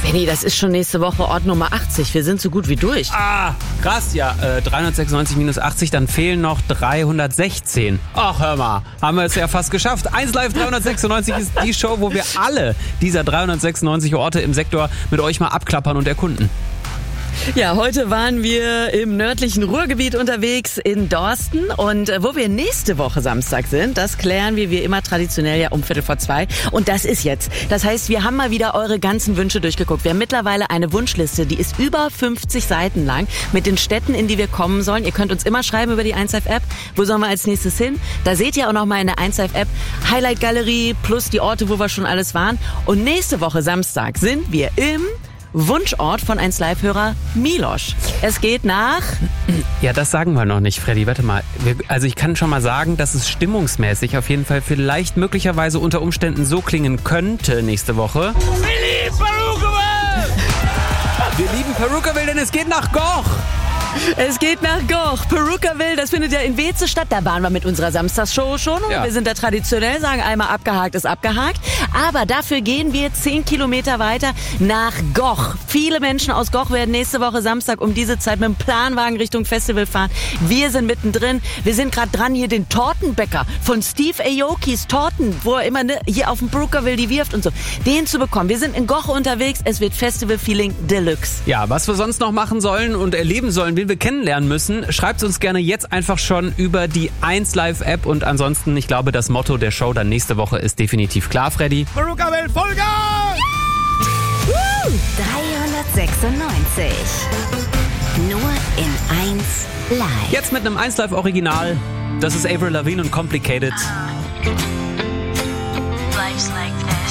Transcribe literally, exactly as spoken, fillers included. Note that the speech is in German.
Benni, das ist schon nächste Woche Ort Nummer achtzig. Wir sind so gut wie durch. Ah, krass, ja. Äh, dreihundertsechsundneunzig minus achtzig, dann fehlen noch dreihundertsechzehn. Ach, hör mal, haben wir es ja fast geschafft. eins Live dreihundertsechsundneunzig ist die Show, wo wir alle dieser dreihundertsechsundneunzig Orte im Sektor mit euch mal abklappern und erkunden. Ja, heute waren wir im nördlichen Ruhrgebiet unterwegs in Dorsten und äh, wo wir nächste Woche Samstag sind, das klären wir wie immer traditionell ja um Viertel vor zwei und das ist jetzt. Das heißt, wir haben mal wieder eure ganzen Wünsche durchgeguckt. Wir haben mittlerweile eine Wunschliste, die ist über fünfzig Seiten lang mit den Städten, in die wir kommen sollen. Ihr könnt uns immer schreiben über die eins Live App, wo sollen wir als nächstes hin? Da seht ihr auch noch mal in der eins Live App Highlight-Galerie plus die Orte, wo wir schon alles waren. Und nächste Woche Samstag sind wir im Wunschort von eins Live-Hörer Milosch. Es geht nach... Ja, das sagen wir noch nicht, Freddy. Warte mal. Wir, also ich kann schon mal sagen, dass es stimmungsmäßig auf jeden Fall vielleicht möglicherweise unter Umständen so klingen könnte nächste Woche. Wir lieben Perukaville! Wir lieben Perukaville, denn es geht nach Goch. Es geht nach Goch. Perukaville, das findet ja in Weeze statt. Da waren wir mit unserer Samstagsshow schon. Und ja. Wir sind da traditionell, sagen einmal abgehakt ist abgehakt. Aber dafür gehen wir zehn Kilometer weiter nach Goch. Viele Menschen aus Goch werden nächste Woche Samstag um diese Zeit mit dem Planwagen Richtung Festival fahren. Wir sind mittendrin. Wir sind gerade dran, hier den Tortenbäcker von Steve Aokis Torten, wo er immer ne, hier auf dem Perukaville die wirft und so, den zu bekommen. Wir sind in Goch unterwegs. Es wird Festival-Feeling Deluxe. Ja, was wir sonst noch machen sollen und erleben sollen, wen wir kennenlernen müssen, schreibt uns gerne jetzt einfach schon über die eins Live App und ansonsten, ich glaube, das Motto der Show dann nächste Woche ist definitiv klar, Freddy. Perukaville Vollgas! dreihundertsechsundneunzig. Nur in eins Live. Jetzt mit einem eins Live Original. Das ist Avril Lavigne und Complicated. Life's like